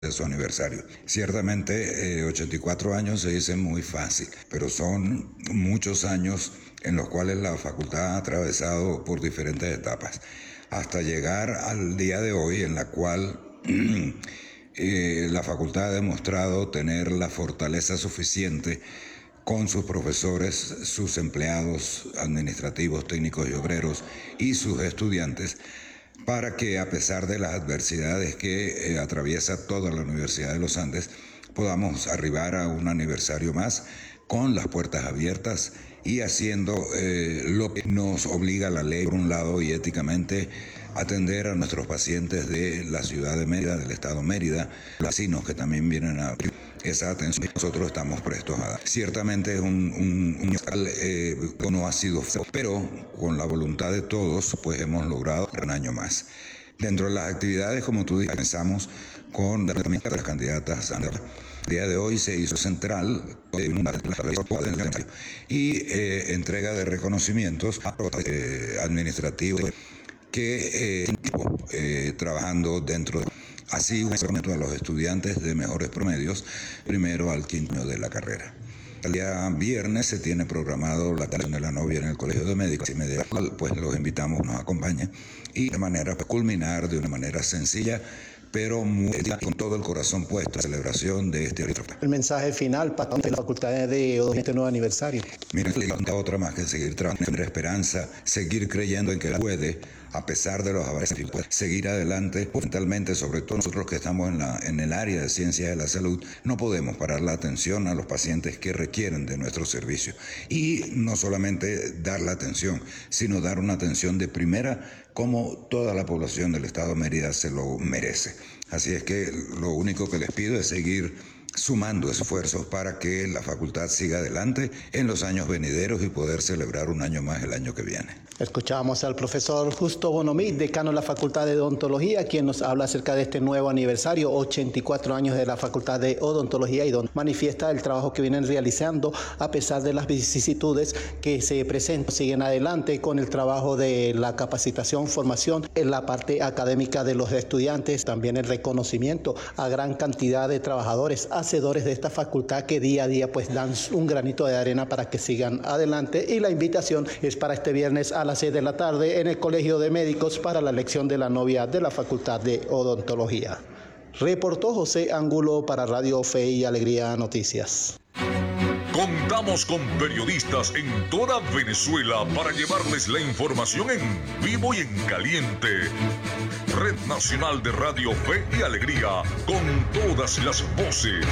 de su aniversario. Ciertamente 84 años se dice muy fácil, pero son muchos años en los cuales la facultad ha atravesado por diferentes etapas, hasta llegar al día de hoy en la cual la facultad ha demostrado tener la fortaleza suficiente con sus profesores, sus empleados administrativos, técnicos y obreros y sus estudiantes, para que a pesar de las adversidades que atraviesa toda la Universidad de los Andes, podamos arribar a un aniversario más con las puertas abiertas y haciendo lo que nos obliga la ley, por un lado, y éticamente, atender a nuestros pacientes de la ciudad de Mérida, del estado Mérida, los vecinos que también vienen a esa atención que nosotros estamos prestos a dar. Ciertamente es no ha sido fácil, pero con la voluntad de todos, pues hemos logrado un año más. Dentro de las actividades, como tú dices, comenzamos con las candidatas. El día de hoy se hizo central y entrega de reconocimientos administrativos que trabajando dentro de así un reconocimiento a los estudiantes de mejores promedios, primero al quinto año de la carrera. El día viernes se tiene programado la graduación de la novia en el Colegio de Médicos, y mediante el cual pues los invitamos, nos acompañen y de manera culminar de una manera sencilla, pero con todo el corazón puesto a la celebración de este evento. El mensaje final para la facultad de este nuevo aniversario. Miren, otra más que seguir trabajando, tener esperanza, seguir creyendo en que puede, a pesar de los avances, seguir adelante. Fundamentalmente, sobre todo nosotros que estamos en el área de ciencias de la salud, no podemos parar la atención a los pacientes que requieren de nuestro servicio. Y no solamente dar la atención, sino dar una atención de primera, como toda la población del estado de Mérida se lo merece. Así es que lo único que les pido es seguir sumando esfuerzos para que la facultad siga adelante en los años venideros y poder celebrar un año más el año que viene. Escuchábamos al profesor Justo Bonomí, decano de la Facultad de Odontología, quien nos habla acerca de este nuevo aniversario, 84 años de la Facultad de Odontología, y donde manifiesta el trabajo que vienen realizando a pesar de las vicisitudes que se presentan. Siguen adelante con el trabajo de la capacitación, formación en la parte académica de los estudiantes, también el reconocimiento a gran cantidad de trabajadores, hacedores de esta facultad que día a día pues dan un granito de arena para que sigan adelante, y la invitación es para este viernes a las 6 de la tarde en el Colegio de Médicos para la elección de la novia de la Facultad de Odontología. Reportó José Angulo para Radio Fe y Alegría Noticias. Contamos con periodistas en toda Venezuela para llevarles la información en vivo y en caliente. Red Nacional de Radio Fe y Alegría, con todas las voces.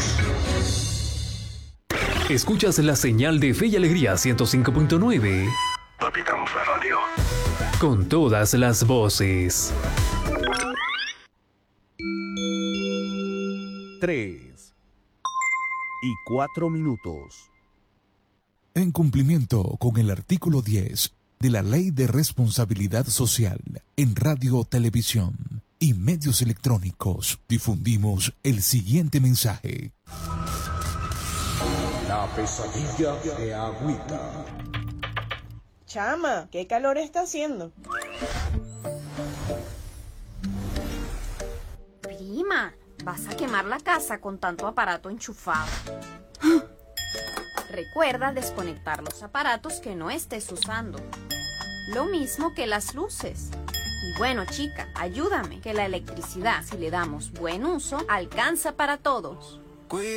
Escuchas la señal de Fe y Alegría 105.9. Capitán Radio. Con todas las voces. 3:04. En cumplimiento con el artículo 10 de la Ley de Responsabilidad Social en Radio, Televisión y Medios Electrónicos, difundimos el siguiente mensaje. La pesadilla de Agüita. Chama, ¿qué calor está haciendo? Prima, vas a quemar la casa con tanto aparato enchufado. Recuerda desconectar los aparatos que no estés usando. Lo mismo que las luces. Y bueno, chica, ayúdame, que la electricidad, si le damos buen uso, alcanza para todos.